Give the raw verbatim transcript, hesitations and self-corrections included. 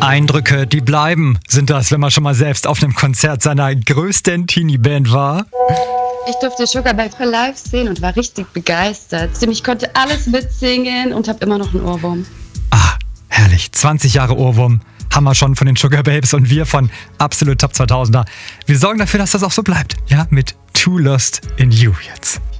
Eindrücke, die bleiben, sind das, wenn man schon mal selbst auf einem Konzert seiner größten Teenie-Band war. Ich durfte Sugar Babes live sehen und war richtig begeistert. Ich konnte alles mitsingen und habe immer noch einen Ohrwurm. Ah, herrlich. zwanzig Jahre Ohrwurm haben wir schon von den Sugar Babes und wir von Absolut Top zweitausender. Wir sorgen dafür, dass das auch so bleibt. Ja, mit Too Lost in You jetzt.